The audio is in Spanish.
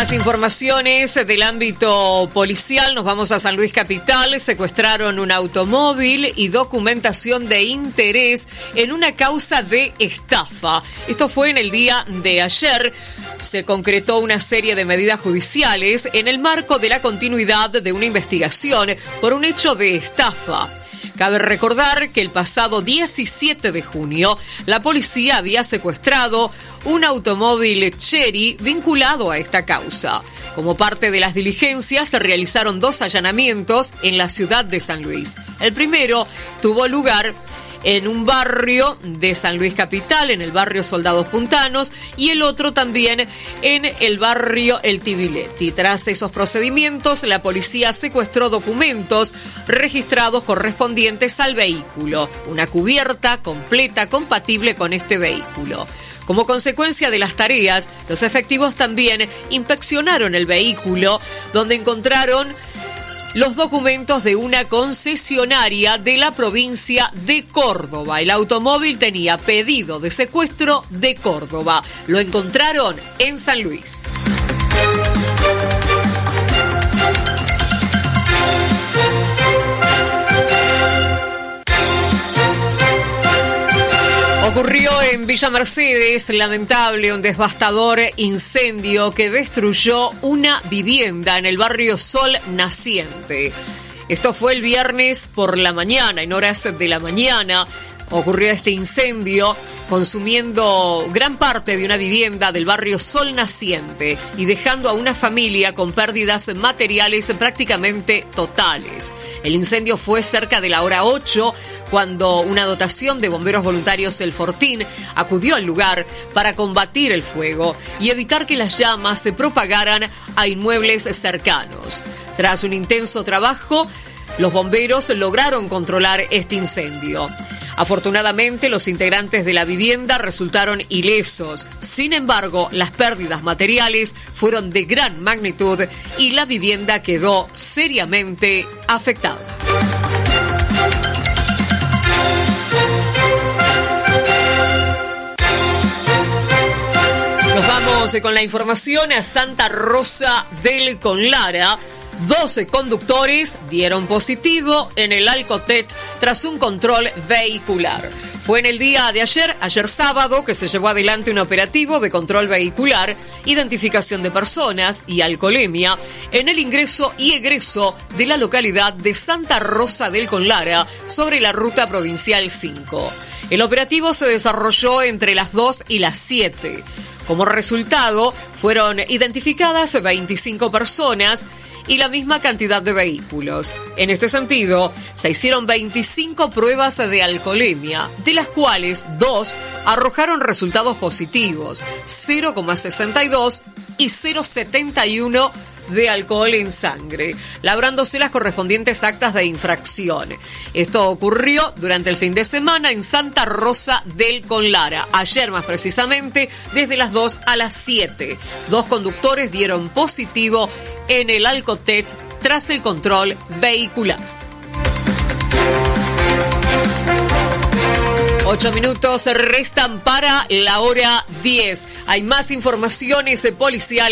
Más informaciones del ámbito policial. Nos vamos a San Luis Capital. Secuestraron un automóvil y documentación de interés en una causa de estafa. Esto fue en el día de ayer. Se concretó una serie de medidas judiciales en el marco de la continuidad de una investigación por un hecho de estafa. Cabe recordar que el pasado 17 de junio, la policía había secuestrado un automóvil Chery vinculado a esta causa. Como parte de las diligencias, se realizaron 2 allanamientos en la ciudad de San Luis. El primero tuvo lugar en un barrio de San Luis Capital, en el barrio Soldados Puntanos, y el otro también en el barrio El Tibiletti. Tras esos procedimientos, la policía secuestró documentos registrados correspondientes al vehículo, una cubierta completa compatible con este vehículo. Como consecuencia de las tareas, los efectivos también inspeccionaron el vehículo, donde encontraron los documentos de una concesionaria de la provincia de Córdoba. El automóvil tenía pedido de secuestro de Córdoba. Lo encontraron en San Luis. Ocurrió en Villa Mercedes, lamentable, un devastador incendio que destruyó una vivienda en el barrio Sol Naciente. Esto fue el viernes por la mañana, en horas de la mañana. Ocurrió este incendio consumiendo gran parte de una vivienda del barrio Sol Naciente y dejando a una familia con pérdidas materiales prácticamente totales. El incendio fue cerca de la hora 8 cuando una dotación de bomberos voluntarios El Fortín acudió al lugar para combatir el fuego y evitar que las llamas se propagaran a inmuebles cercanos. Tras un intenso trabajo, los bomberos lograron controlar este incendio. Afortunadamente, los integrantes de la vivienda resultaron ilesos. Sin embargo, las pérdidas materiales fueron de gran magnitud y la vivienda quedó seriamente afectada. Nos vamos con la información a Santa Rosa del Conlara. 12 conductores dieron positivo en el Alcotet tras un control vehicular. Fue en el día de ayer sábado, que se llevó adelante un operativo de control vehicular, identificación de personas y alcoholemia en el ingreso y egreso de la localidad de Santa Rosa del Conlara sobre la ruta provincial 5. El operativo se desarrolló entre las 2 y las 7. Como resultado, fueron identificadas 25 personas y la misma cantidad de vehículos. En este sentido, se hicieron 25 pruebas de alcoholemia, de las cuales 2 arrojaron resultados positivos, 0,62 y 0,71 de alcohol en sangre, labrándose las correspondientes actas de infracción. Esto ocurrió durante el fin de semana en Santa Rosa del Conlara. Ayer, más precisamente, desde las 2 a las 7. 2 conductores dieron positivo en el Alcotet tras el control vehicular. 8 minutos restan para la hora 10. Hay más informaciones policiales.